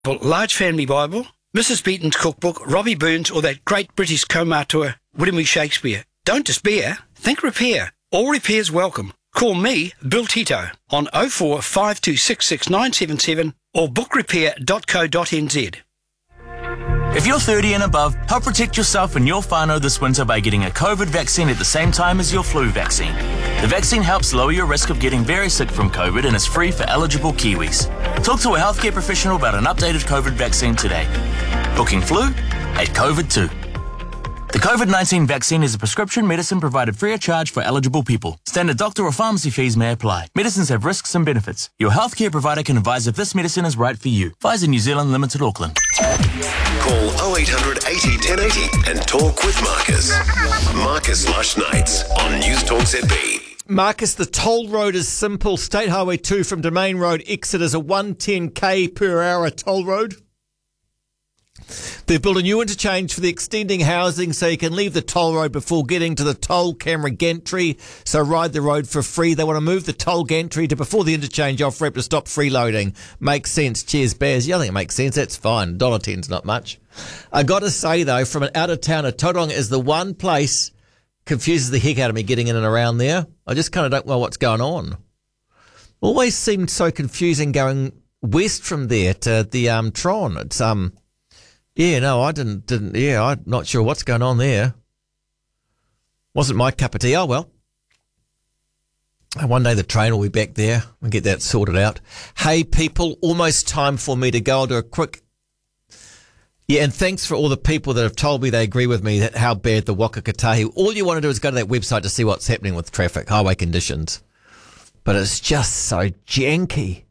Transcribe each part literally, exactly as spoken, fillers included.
Large Family Bible, Missus Beaton's Cookbook, Robbie Burns, or that great British co-author William E. Shakespeare. Don't despair. Think repair. All repairs welcome. Call me, Bill Tito, on oh four five two six six nine seven seven or book repair dot co dot n z. If you're thirty and above, help protect yourself and your whānau this winter by getting a COVID vaccine at the same time as your flu vaccine. The vaccine helps lower your risk of getting very sick from COVID and is free for eligible Kiwis. Talk to a healthcare professional about an updated COVID vaccine today. Booking flu at COVID two. The COVID nineteen vaccine is a prescription medicine provided free of charge for eligible people. Standard doctor or pharmacy fees may apply. Medicines have risks and benefits. Your healthcare provider can advise if this medicine is right for you. Pfizer New Zealand Limited, Auckland. Call oh eight hundred eighty ten eighty and talk with Marcus. Marcus Lush Nights on News Talk Z B. Marcus, the toll road is simple. State Highway two from Domain Road exit is a one hundred ten k per hour toll road. They've built a new interchange for the extending housing so you can leave the toll road before getting to the toll camera gantry, so ride the road for free. They want to move the toll gantry to before the interchange off-ramp to stop freeloading. Makes sense. Cheers, Bears. Yeah, I think it makes sense. That's fine. one dollar ten's not much. I got to say, though, from an out-of-towner, Tauranga is the one place confuses the heck out of me getting in and around there. I just kind of don't know what's going on. Always seemed so confusing going west from there to the um, Tron. It's... um. Yeah, no, I didn't, didn't, yeah, I'm not sure what's going on there. Wasn't my cup of tea. Oh, well. One day the train will be back there. We'll get that sorted out. Hey, people, almost time for me to go. I'll do a quick... Yeah, and thanks for all the people that have told me they agree with me that how bad the Waka Kotahi. All you want to do is go to that website to see what's happening with traffic, highway conditions. But it's just so janky.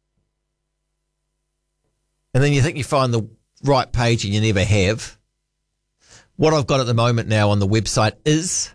And then you think you find the right page and you never have. What I've got at the moment now on the website is,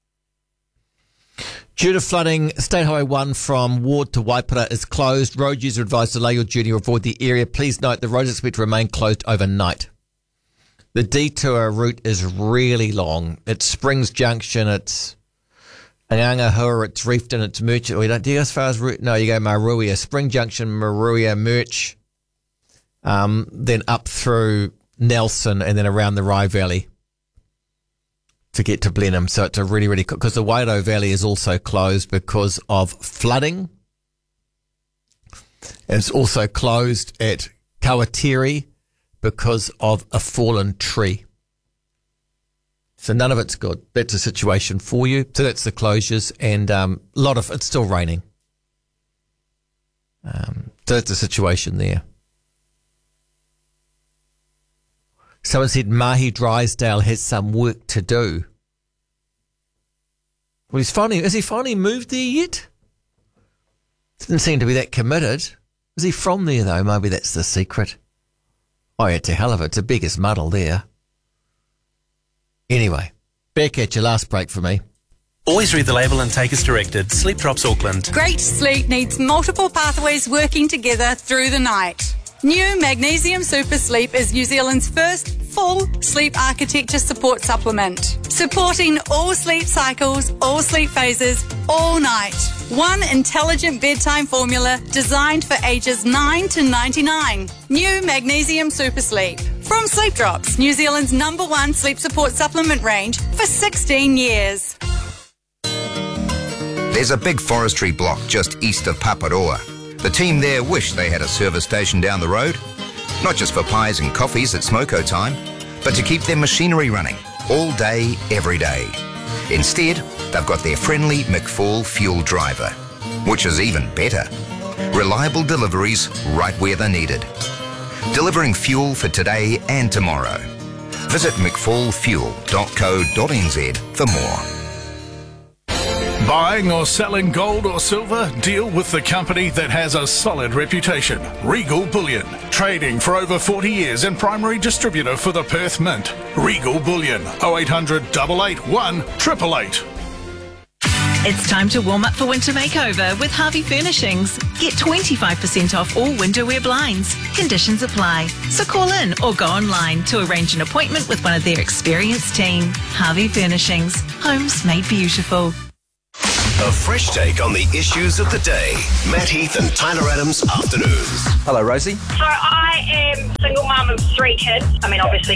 due to flooding, State Highway one from Ward to Waipara is closed. Road user advised to delay your journey or avoid the area. Please note the road is expected to remain closed overnight. The detour route is really long. It's Springs Junction, it's Angahua, it's Reefton, it's Merchant. We don't do you go as far as route? No, you go Maruia, Spring Junction, Maruia, Merch. Um, then up through Nelson and then around the Rye Valley to get to Blenheim. So it's a really, really... Because the Wairau Valley is also closed because of flooding. And it's also closed at Kawatiri because of a fallen tree. So none of it's good. That's a situation for you. So that's the closures. And um, a lot of... It's still raining. Um, so that's the situation there. Someone said Mahi Drysdale has some work to do. Well, he's finally, has he finally moved there yet? Didn't seem to be that committed. Is he from there, though? Maybe that's the secret. Oh, yeah, it's a hell of it. It's the biggest muddle there. Anyway, back at your last break for me. Always read the label and take as directed. Sleep Drops Auckland. Great sleep needs multiple pathways working together through the night. New Magnesium Super Sleep is New Zealand's first full sleep architecture support supplement, supporting all sleep cycles, all sleep phases, all night. One intelligent bedtime formula designed for ages nine to ninety-nine. New Magnesium Super Sleep. From Sleep Drops, New Zealand's number one sleep support supplement range for sixteen years. There's a big forestry block just east of Paparoa. The team there wish they had a service station down the road, not just for pies and coffees at smoko time, but to keep their machinery running all day, every day. Instead, they've got their friendly McFall fuel driver, which is even better. Reliable deliveries right where they're needed. Delivering fuel for today and tomorrow. Visit mcfall fuel dot co dot n z for more. Buying or selling gold or silver? Deal with the company that has a solid reputation. Regal Bullion. Trading for over forty years and primary distributor for the Perth Mint. Regal Bullion. oh eight hundred, eight eight one, eight eight eight. It's time to warm up for winter makeover with Harvey Furnishings. Get twenty-five percent off all winter wear blinds. Conditions apply. So call in or go online to arrange an appointment with one of their experienced team. Harvey Furnishings. Homes made beautiful. A fresh take on the issues of the day. Matt Heath and Tyler Adams Afternoons. Hello, Rosie. So I am single mum of three kids. I mean, obviously